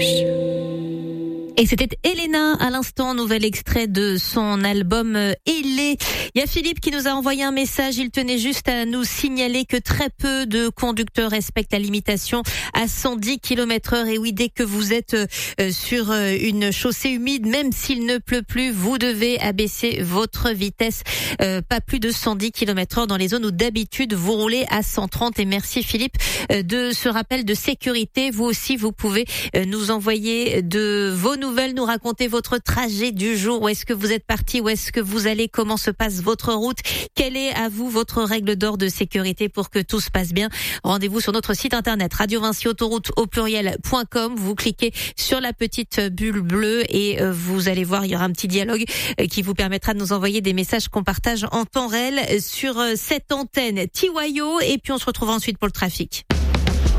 Et c'était Elena à l'instant, nouvel extrait de son album Il y a Philippe qui nous a envoyé un message. Il tenait juste à nous signaler que très peu de conducteurs respectent la limitation à 110 km/h. Et oui, dès que vous êtes sur une chaussée humide, même s'il ne pleut plus, vous devez abaisser votre vitesse. Pas plus de 110 km/h dans les zones où d'habitude vous roulez à 130. Et merci Philippe de ce rappel de sécurité. Vous aussi, vous pouvez nous envoyer de vos nouvelles, nous raconter votre trajet du jour. Où est-ce que vous êtes parti? Où est-ce que vous allez? Comment se passe votre route? Quelle est à vous votre règle d'or de sécurité pour que tout se passe bien? Rendez-vous sur notre site internet radiovinciautoroute.com. Vous cliquez sur la petite bulle bleue et vous allez voir, il y aura un petit dialogue qui vous permettra de nous envoyer des messages qu'on partage en temps réel sur cette antenne TYO. Et puis on se retrouve ensuite pour le trafic.